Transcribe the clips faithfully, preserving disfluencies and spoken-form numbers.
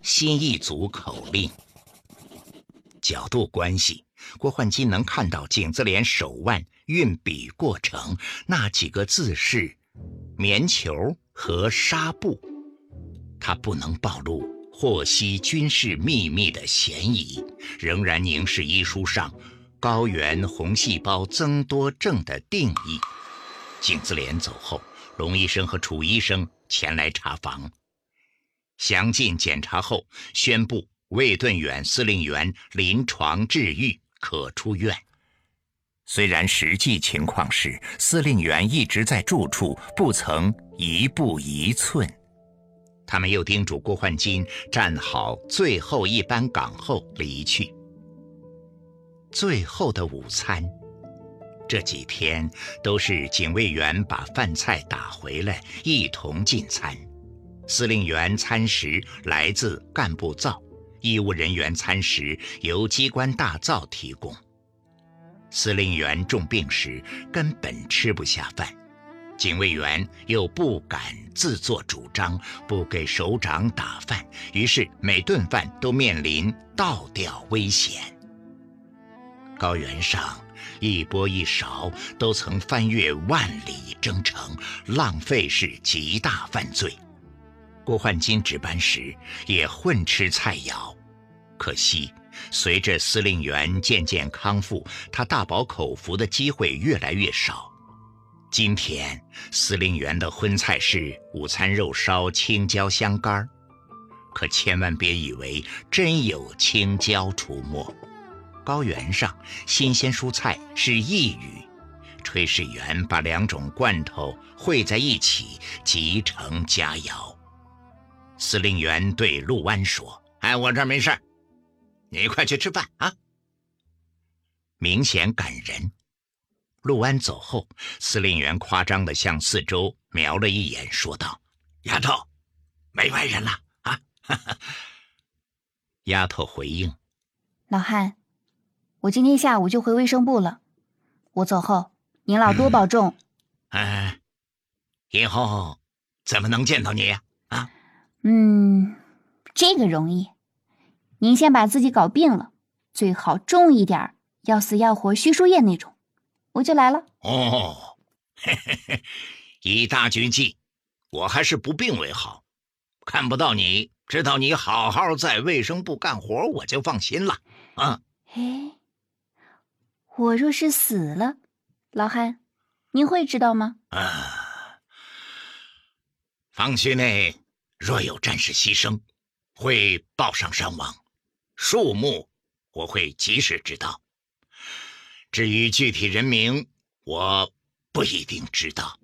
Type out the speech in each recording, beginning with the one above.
新一组口令。角度关系，郭焕金能看到景子莲手腕运笔过程，那几个字是棉球和纱布。他不能暴露获悉军事秘密的嫌疑，仍然凝视医书上高原红细胞增多症的定义。景子莲走后，龙医生和楚医生前来查房，详尽检查后宣布魏顿远司令员临床治愈，可出院。虽然实际情况是司令员一直在住处，不曾一步一寸。他们又叮嘱郭焕金站好最后一班岗后离去。最后的午餐，这几天都是警卫员把饭菜打回来一同进餐。司令员餐食来自干部灶，医务人员餐食由机关大灶提供。司令员重病时根本吃不下饭，警卫员又不敢自作主张不给首长打饭，于是每顿饭都面临倒掉危险。高原上一波一勺都曾翻越万里征程，浪费是极大犯罪。郭焕金值班时也混吃菜肴，可惜随着司令员渐渐康复，他大饱口福的机会越来越少。今天司令员的荤菜是午餐肉烧青椒香干，可千万别以为真有青椒出没。高原上新鲜蔬菜是一语，炊事员把两种罐头烩在一起即成佳肴。司令员对陆安说：哎，我这儿没事，你快去吃饭啊。明显感人。陆安走后，司令员夸张地向四周瞄了一眼，说道：丫头，没外人了啊。丫头回应： 老汉，我今天下午就回卫生部了，我走后您老多保重。 嗯，呃、以后怎么能见到你呀？啊？ 嗯，这个容易。您先把自己搞病了，最好重一点，要死要活虚输液那种，我就来了。 哦，嘿嘿嘿，以大局计，我还是不病为好。看不到你，知道你好好在卫生部干活，我就放心了啊。 哎，我若是死了，老汉，您会知道吗？ 啊，防区内若有战士牺牲，会报上伤亡，数目我会及时知道。至于具体人名，我不一定知道。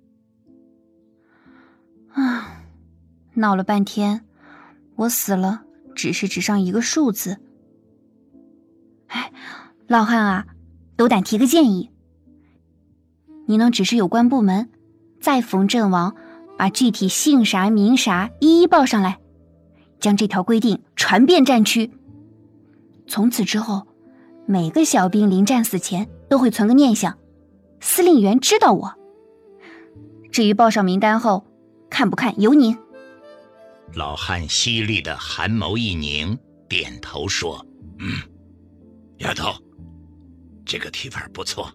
啊，闹了半天，我死了只是纸上一个数字。哎，老汉啊，斗胆提个建议，你能指示有关部门再逢阵亡把具体姓啥名啥一一报上来，将这条规定传遍战区。从此之后，每个小兵临战死前都会存个念想，司令员知道我。至于报上名单后看不看由您。 老汉犀利的寒眸一凝，点头说：嗯，丫头，这个提法不错。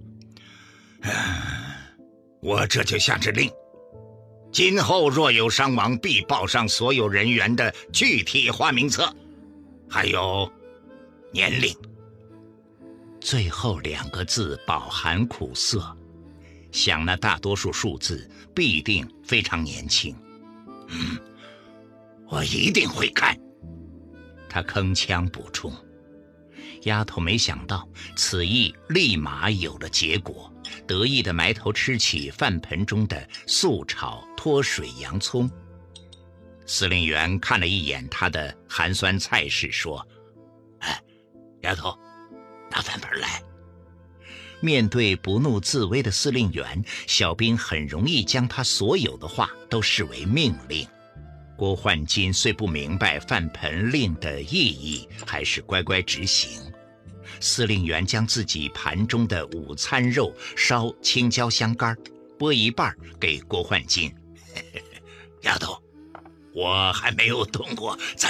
我这就下指令，今后若有伤亡，必报上所有人员的具体花名册，还有年龄。最后两个字饱含苦涩，想那大多数数字必定非常年轻。嗯，我一定会看。他铿锵补充。丫头没想到此意立马有了结果，得意地埋头吃起饭盆中的素炒脱水洋葱。司令员看了一眼他的寒酸菜式，说：哎，丫头，拿饭盆来。面对不怒自威的司令员，小兵很容易将他所有的话都视为命令。郭焕金虽不明白饭盆令的意义，还是乖乖执行。司令员将自己盘中的午餐肉烧青椒香干拨一半给郭焕金。丫头，我还没有动过，咱